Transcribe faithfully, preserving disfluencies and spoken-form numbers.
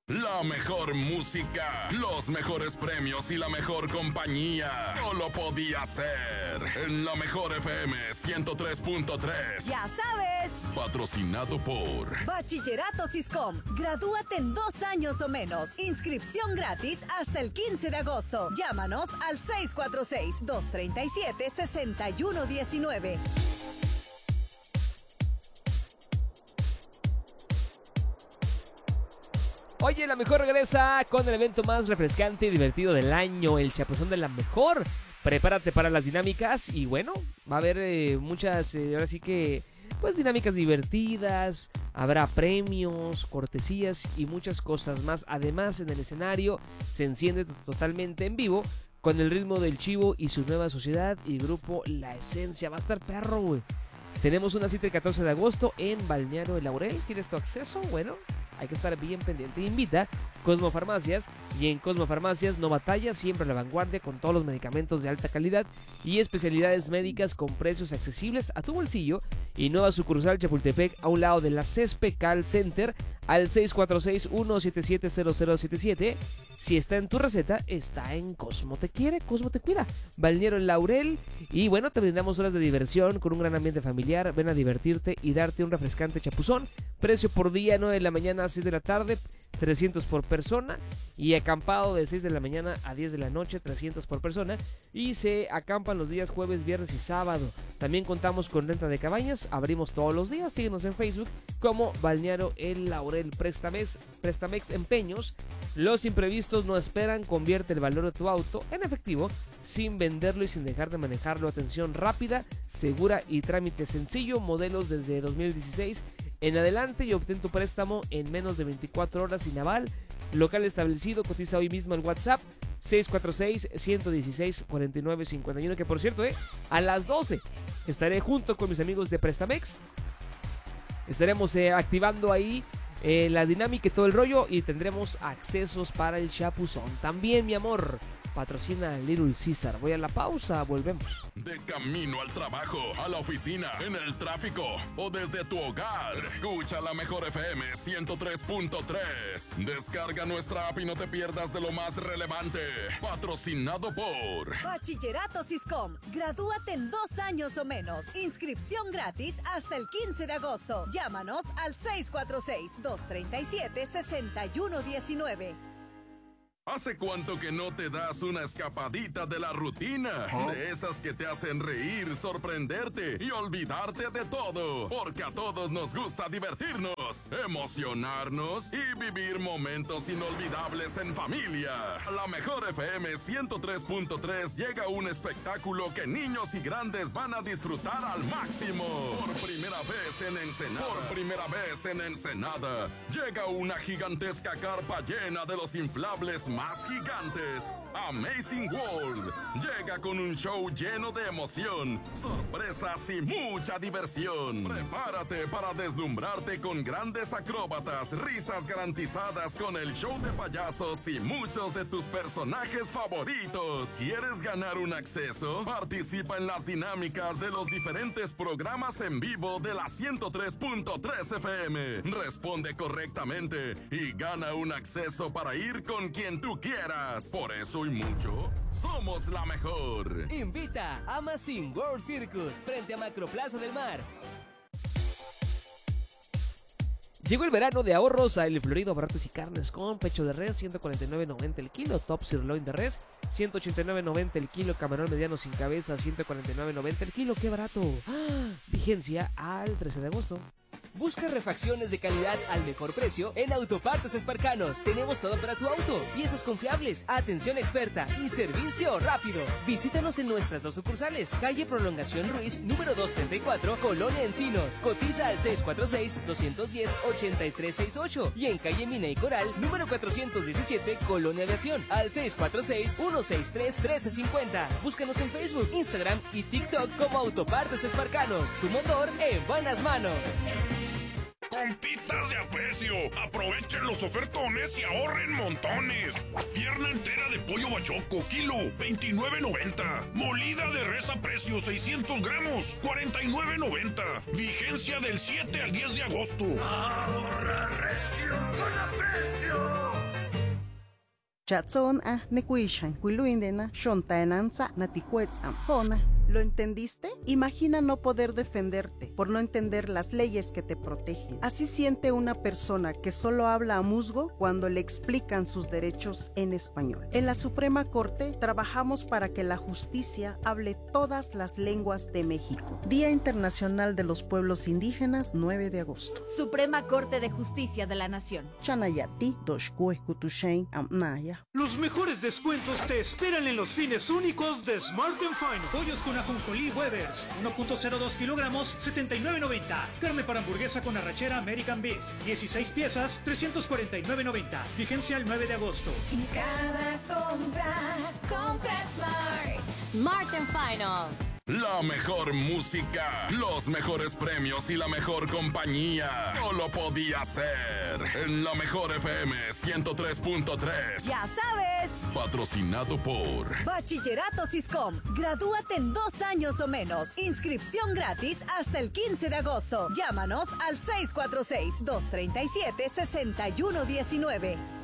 La mejor música, los mejores premios y la mejor compañía. No lo podía hacer. En la mejor F M ciento tres punto tres. Ya sabes. Patrocinado por Bachillerato Siscom. Gradúate en dos años o menos. Inscripción gratis hasta el quince de agosto. Llámanos al seis cuatro seis, dos tres siete, seis uno uno nueve. Oye, la mejor regresa con el evento más refrescante y divertido del año, el Chapuzón de la Mejor. Prepárate para las dinámicas y bueno, va a haber eh, muchas, eh, ahora sí que, pues dinámicas divertidas, habrá premios, cortesías y muchas cosas más. Además, en el escenario se enciende totalmente en vivo con el ritmo del Chivo y su nueva sociedad y grupo La Esencia. Va a estar perro, güey. Tenemos una cita el catorce de agosto en Balneario El Laurel. ¿Tienes tu acceso? Bueno, hay que estar bien pendiente. Invita Cosmo Farmacias, y en Cosmo Farmacias no batalla, siempre a la vanguardia con todos los medicamentos de alta calidad y especialidades médicas con precios accesibles a tu bolsillo. Y nueva sucursal Chapultepec a un lado de la Cespe Cal Center al seis cuatro seis, uno siete siete, cero cero siete siete. Si está en tu receta, está en Cosmo Te Quiere, Cosmo Te Cuida. Balneario El Laurel. Y bueno, te brindamos horas de diversión con un gran ambiente familiar. Ven a divertirte y darte un refrescante chapuzón. Precio por día, nueve de la mañana a seis de la tarde, trescientos por persona. Y acampado de seis de la mañana a diez de la noche, trescientos por persona. Y se acampan los días jueves, viernes y sábado. También contamos con renta de cabañas. Abrimos todos los días. Síguenos en Facebook como Balneario El Laurel. Préstamex, Préstamex Empeños. Los imprevistos no esperan. Convierte el valor de tu auto en efectivo sin venderlo y sin dejar de manejarlo. Atención rápida, segura y trámite sencillo. Modelos desde dos mil dieciséis en adelante y obtén tu préstamo en menos de veinticuatro horas sin aval. Local establecido. Cotiza hoy mismo el WhatsApp seis cuatro seis, uno uno seis, cuatro nueve cinco uno. Que por cierto, eh, a las doce estaré junto con mis amigos de Préstamex. Estaremos eh, activando ahí eh, la dinámica y todo el rollo, y tendremos accesos para el chapuzón. También, mi amor, patrocina Little Caesar. Voy a la pausa, volvemos. De camino al trabajo, a la oficina, en el tráfico o desde tu hogar. Escucha la mejor F M ciento tres punto tres. Descarga nuestra app y no te pierdas de lo más relevante. Patrocinado por Bachillerato Siscom. Gradúate en dos años o menos. Inscripción gratis hasta el quince de agosto. Llámanos al seis cuatro seis, dos tres siete, seis uno uno nueve. ¿Hace cuánto que no te das una escapadita de la rutina? ¿Oh? De esas que te hacen reír, sorprenderte y olvidarte de todo. Porque a todos nos gusta divertirnos, emocionarnos y vivir momentos inolvidables en familia. A la mejor F M ciento tres punto tres llega un espectáculo que niños y grandes van a disfrutar al máximo. Por primera vez en Ensenada. Por primera vez en Ensenada. Llega una gigantesca carpa llena de los inflables más gigantes. Amazing World llega con un show lleno de emoción, sorpresas y mucha diversión. Prepárate para deslumbrarte con grandes acróbatas, risas garantizadas con el show de payasos y muchos de tus personajes favoritos. ¿Quieres ganar un acceso? Participa en las dinámicas de los diferentes programas en vivo de la ciento tres punto tres F M. Responde correctamente y gana un acceso para ir con quien tú quieras. Por eso y mucho, somos la mejor. Invita a Amazing World Circus frente a Macroplaza del Mar. Llegó el verano de ahorros a El Florido Barrotes y Carnes con pecho de res, ciento cuarenta y nueve noventa el kilo, top sirloin de res, ciento ochenta y nueve noventa el kilo, camarón mediano sin cabeza, ciento cuarenta y nueve noventa el kilo. ¡Qué barato! ¡Ah! Vigencia al trece de agosto. Busca refacciones de calidad al mejor precio en Autopartes Esparcanos. Tenemos todo para tu auto, piezas confiables, atención experta y servicio rápido. Visítanos en nuestras dos sucursales, calle Prolongación Ruiz, número doscientos treinta y cuatro, Colonia Encinos. Cotiza al seis cuatro seis, dos uno cero, ocho tres seis ocho y en calle Mina y Coral, número cuatrocientos diecisiete, Colonia Aviación, al seis cuatro seis, uno seis tres, uno tres cinco cero. Búscanos en Facebook, Instagram y TikTok como Autopartes Esparcanos. Tu motor en buenas manos. Compitas de aprecio, aprovechen los ofertones y ahorren montones. Pierna entera de pollo bachoco, kilo, veintinueve noventa. Molida de res a precio, seiscientos gramos, cuarenta y nueve noventa. Vigencia del siete al diez de agosto. Ahorra recio con aprecio. Chatson a nekuishan kuiluindena shontaenanza naticuets ampona. ¿Lo entendiste? Imagina no poder defenderte por no entender las leyes que te protegen. Así siente una persona que solo habla a musgo cuando le explican sus derechos en español. En la Suprema Corte trabajamos para que la justicia hable todas las lenguas de México. Día Internacional de los Pueblos Indígenas, nueve de agosto. Suprema Corte de Justicia de la Nación. Chanayati, Doshkue, Kutushain, Amnaya. Los mejores descuentos te esperan en los fines únicos de Smart and Final. Pollos con ajonjolí Webers, uno punto cero dos kilogramos, setenta y nueve noventa. Carne para hamburguesa con arrachera American Beef, dieciséis piezas, trescientos cuarenta y nueve noventa. Vigencia el nueve de agosto. En cada compra, compra Smart. Smart and Final. La mejor música, los mejores premios y la mejor compañía. No lo podía ser. En la mejor F M ciento tres punto tres. Ya sabes. Patrocinado por Bachillerato Siscom. Gradúate en dos años o menos. Inscripción gratis hasta el quince de agosto. Llámanos al seis cuatro seis, dos tres siete, seis uno uno nueve.